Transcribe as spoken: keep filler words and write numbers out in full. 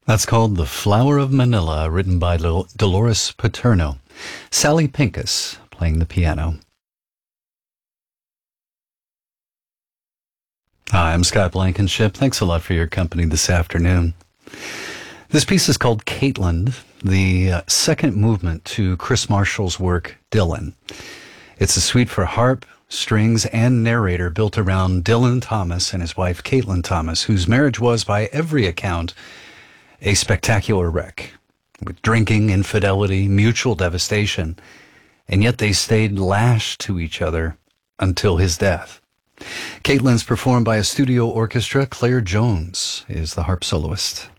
That's called The Flower of Manila, written by Dol- Dolores Paterno. Sally Pincus playing the piano. Hi, I'm Scott Blankenship. Thanks a lot for your company this afternoon. This piece is called Caitlin, the uh, second movement to Chris Marshall's work, Dylan. It's a suite for harp, strings, and narrator built around Dylan Thomas and his wife, Caitlin Thomas, whose marriage was, by every account, a spectacular wreck, with drinking, infidelity, mutual devastation, and yet they stayed lashed to each other until his death. Caitlin's performed by a studio orchestra. Claire Jones is the harp soloist.